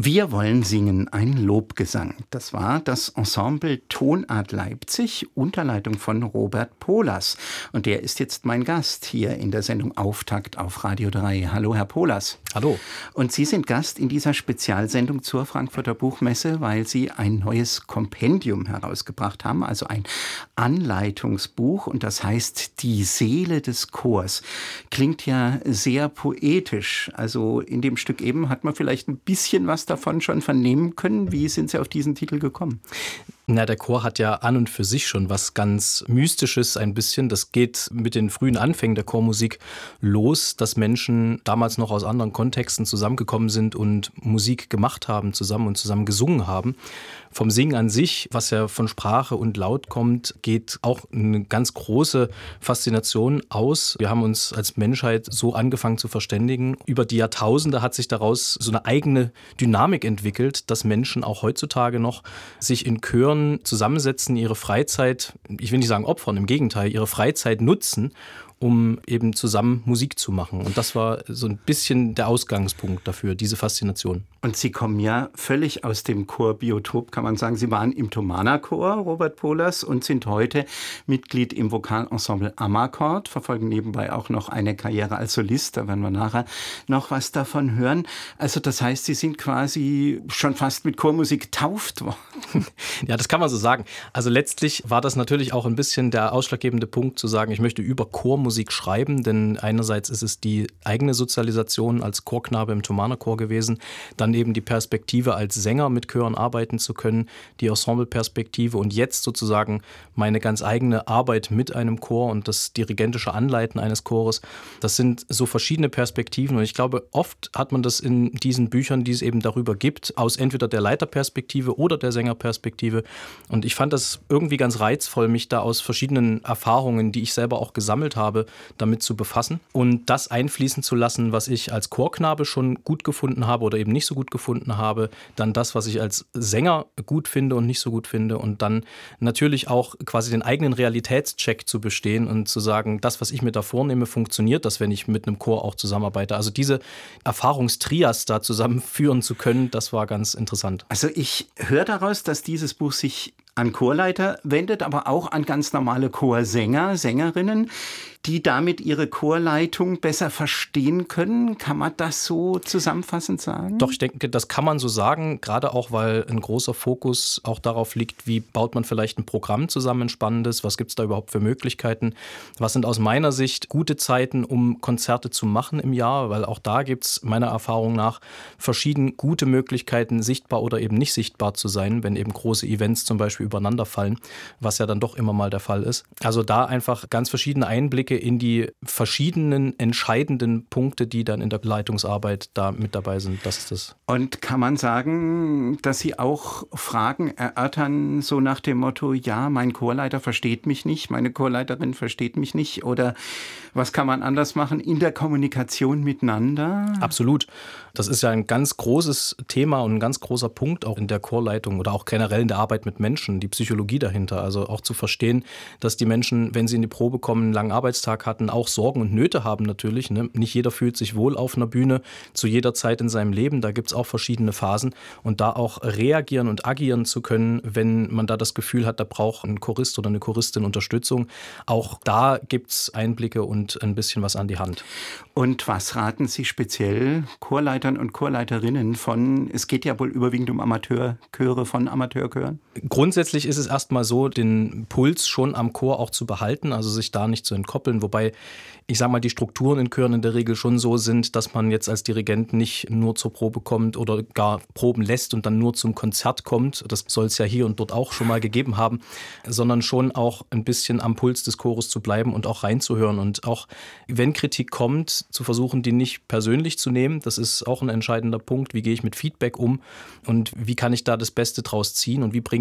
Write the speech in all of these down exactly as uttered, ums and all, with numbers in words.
Wir wollen singen, ein Lobgesang. Das war das Ensemble Tonart Leipzig unter Leitung von Robert Polas. Und der ist jetzt mein Gast hier in der Sendung Auftakt auf Radio drei. Hallo, Herr Polas. Hallo. Und Sie sind Gast in dieser Spezialsendung zur Frankfurter Buchmesse, weil Sie ein neues Kompendium herausgebracht haben, also ein Anleitungsbuch. Und das heißt Die Seele des Chors. Klingt ja sehr poetisch. Also in dem Stück eben hat man vielleicht ein bisschen was davon schon vernehmen können. Wie sind Sie auf diesen Titel gekommen? Na, der Chor hat ja an und für sich schon was ganz Mystisches ein bisschen. Das geht mit den frühen Anfängen der Chormusik los, dass Menschen damals noch aus anderen Kontexten zusammengekommen sind und Musik gemacht haben zusammen und zusammen gesungen haben. Vom Singen an sich, was ja von Sprache und Laut kommt, geht auch eine ganz große Faszination aus. Wir haben uns als Menschheit so angefangen zu verständigen. Über die Jahrtausende hat sich daraus so eine eigene Dynamik entwickelt, dass Menschen auch heutzutage noch sich in Chören zusammensetzen, ihre Freizeit, ich will nicht sagen opfern, im Gegenteil, ihre Freizeit nutzen, um eben zusammen Musik zu machen. Und das war so ein bisschen der Ausgangspunkt dafür, diese Faszination. Und Sie kommen ja völlig aus dem Chorbiotop, kann man sagen. Sie waren im Thomanerchor, Robert Polas, und sind heute Mitglied im Vokalensemble Amarcord, verfolgen nebenbei auch noch eine Karriere als Solist. Da werden wir nachher noch was davon hören. Also das heißt, Sie sind quasi schon fast mit Chormusik getauft worden. Ja, das kann man so sagen. Also letztlich war das natürlich auch ein bisschen der ausschlaggebende Punkt, zu sagen, ich möchte über Chormusik Musik schreiben, denn einerseits ist es die eigene Sozialisation als Chorknabe im Thomanerchor gewesen, dann eben die Perspektive als Sänger mit Chören arbeiten zu können, die Ensembleperspektive und jetzt sozusagen meine ganz eigene Arbeit mit einem Chor und das dirigentische Anleiten eines Chores. Das sind so verschiedene Perspektiven und ich glaube, oft hat man das in diesen Büchern, die es eben darüber gibt, aus entweder der Leiterperspektive oder der Sängerperspektive und ich fand das irgendwie ganz reizvoll, mich da aus verschiedenen Erfahrungen, die ich selber auch gesammelt habe, damit zu befassen und das einfließen zu lassen, was ich als Chorknabe schon gut gefunden habe oder eben nicht so gut gefunden habe, dann das, was ich als Sänger gut finde und nicht so gut finde und dann natürlich auch quasi den eigenen Realitätscheck zu bestehen und zu sagen, das, was ich mir da vornehme, funktioniert das, wenn ich mit einem Chor auch zusammenarbeite. Also diese Erfahrungstrias da zusammenführen zu können, das war ganz interessant. Also ich höre daraus, dass dieses Buch sich an Chorleiter wendet, aber auch an ganz normale Chorsänger, Sängerinnen, die damit ihre Chorleitung besser verstehen können. Kann man das so zusammenfassend sagen? Doch, ich denke, das kann man so sagen, gerade auch, weil ein großer Fokus auch darauf liegt, wie baut man vielleicht ein Programm zusammen, ein spannendes, was gibt es da überhaupt für Möglichkeiten, was sind aus meiner Sicht gute Zeiten, um Konzerte zu machen im Jahr, weil auch da gibt es meiner Erfahrung nach verschieden gute Möglichkeiten, sichtbar oder eben nicht sichtbar zu sein, wenn eben große Events zum Beispiel übereinander fallen, was ja dann doch immer mal der Fall ist. Also da einfach ganz verschiedene Einblicke in die verschiedenen entscheidenden Punkte, die dann in der Leitungsarbeit da mit dabei sind. Das ist das. Und kann man sagen, dass Sie auch Fragen erörtern, so nach dem Motto, ja, mein Chorleiter versteht mich nicht, meine Chorleiterin versteht mich nicht oder was kann man anders machen in der Kommunikation miteinander? Absolut. Das ist ja ein ganz großes Thema und ein ganz großer Punkt auch in der Chorleitung oder auch generell in der Arbeit mit Menschen, die Psychologie dahinter. Also auch zu verstehen, dass die Menschen, wenn sie in die Probe kommen, einen langen Arbeitstag hatten, auch Sorgen und Nöte haben natürlich. Ne? Nicht jeder fühlt sich wohl auf einer Bühne zu jeder Zeit in seinem Leben. Da gibt es auch verschiedene Phasen. Und da auch reagieren und agieren zu können, wenn man da das Gefühl hat, da braucht ein Chorist oder eine Choristin Unterstützung. Auch da gibt es Einblicke und ein bisschen was an die Hand. Und was raten Sie speziell Chorleitern und Chorleiterinnen von, es geht ja wohl überwiegend um Amateurchöre von Amateurchören? Grundsätzlich ist es erstmal so, den Puls schon am Chor auch zu behalten, also sich da nicht zu entkoppeln, wobei ich sage mal, die Strukturen in Chören in der Regel schon so sind, dass man jetzt als Dirigent nicht nur zur Probe kommt oder gar Proben lässt und dann nur zum Konzert kommt. Das soll es ja hier und dort auch schon mal gegeben haben, sondern schon auch ein bisschen am Puls des Chores zu bleiben und auch reinzuhören und auch, wenn Kritik kommt, zu versuchen, die nicht persönlich zu nehmen. Das ist auch ein entscheidender Punkt. Wie gehe ich mit Feedback um und wie kann ich da das Beste draus ziehen und wie bringt uns das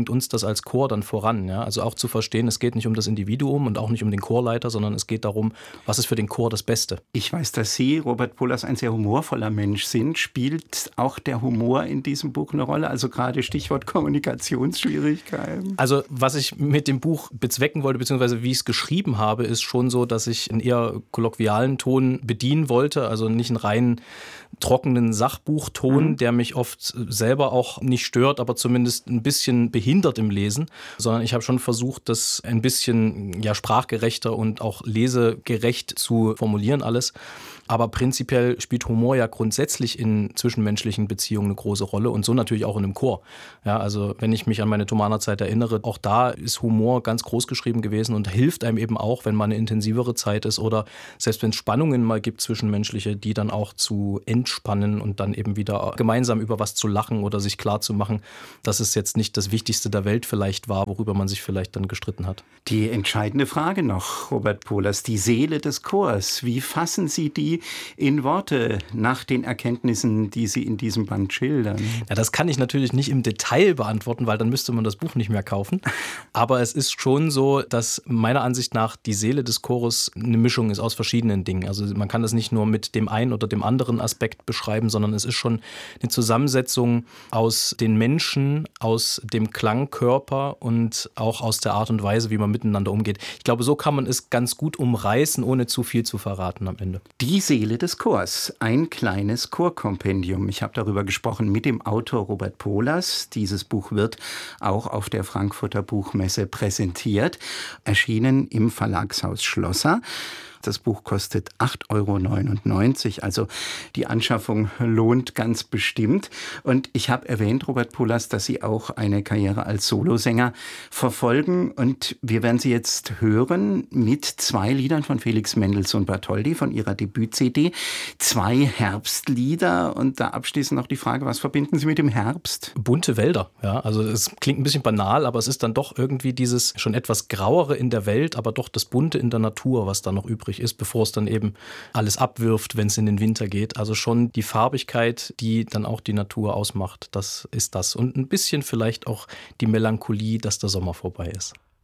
als Chor dann voran. Ja? Also auch zu verstehen, es geht nicht um das Individuum und auch nicht um den Chorleiter, sondern es geht darum, was ist für den Chor das Beste. Ich weiß, dass Sie, Robert Pohlers, ein sehr humorvoller Mensch sind. Spielt auch der Humor in diesem Buch eine Rolle? Also gerade Stichwort Kommunikationsschwierigkeiten. Also was ich mit dem Buch bezwecken wollte, beziehungsweise wie ich es geschrieben habe, ist schon so, dass ich einen eher kolloquialen Ton bedienen wollte, also nicht einen reinen trockenen Sachbuchton, mhm. der mich oft selber auch nicht stört, aber zumindest ein bisschen behindert im Lesen, sondern ich habe schon versucht, das ein bisschen ja, sprachgerechter und auch lesegerecht zu formulieren alles. Aber prinzipiell spielt Humor ja grundsätzlich in zwischenmenschlichen Beziehungen eine große Rolle und so natürlich auch in einem Chor. Ja, also wenn ich mich an meine Thomaner Zeit erinnere, auch da ist Humor ganz groß geschrieben gewesen und hilft einem eben auch, wenn mal eine intensivere Zeit ist oder selbst wenn es Spannungen mal gibt zwischenmenschliche, die dann auch zu entspannen und dann eben wieder gemeinsam über was zu lachen oder sich klar zu machen, dass es jetzt nicht das Wichtigste der Welt vielleicht war, worüber man sich vielleicht dann gestritten hat. Die entscheidende Frage noch, Robert Pohlers, die Seele des Chors. Wie fassen Sie die in Worte nach den Erkenntnissen, die Sie in diesem Band schildern? Ja, das kann ich natürlich nicht im Detail beantworten, weil dann müsste man das Buch nicht mehr kaufen. Aber es ist schon so, dass meiner Ansicht nach die Seele des Chores eine Mischung ist aus verschiedenen Dingen. Also man kann das nicht nur mit dem einen oder dem anderen Aspekt beschreiben, sondern es ist schon eine Zusammensetzung aus den Menschen, aus dem Klangkörper und auch aus der Art und Weise, wie man miteinander umgeht. Ich glaube, so kann man es ganz gut umreißen, ohne zu viel zu verraten am Ende. Die Seele des Chors, ein kleines Chorkompendium. Ich habe darüber gesprochen mit dem Autor Robert Pohlers. Dieses Buch wird auch auf der Frankfurter Buchmesse präsentiert, erschienen im Verlagshaus Schlosser. Das Buch kostet acht Euro neunundneunzig, also die Anschaffung lohnt ganz bestimmt. Und ich habe erwähnt, Robert Pohlers, dass Sie auch eine Karriere als Solosänger verfolgen. Und wir werden Sie jetzt hören mit zwei Liedern von Felix Mendelssohn Bartholdy von Ihrer Debüt-C D. Zwei Herbstlieder und da abschließend noch die Frage, was verbinden Sie mit dem Herbst? Bunte Wälder, ja. Also es klingt ein bisschen banal, aber es ist dann doch irgendwie dieses schon etwas Grauere in der Welt, aber doch das Bunte in der Natur, was da noch übrig ist, bevor es dann eben alles abwirft, wenn es in den Winter geht. Also schon die Farbigkeit, die dann auch die Natur ausmacht, das ist das. Und ein bisschen vielleicht auch die Melancholie, dass der Sommer vorbei ist.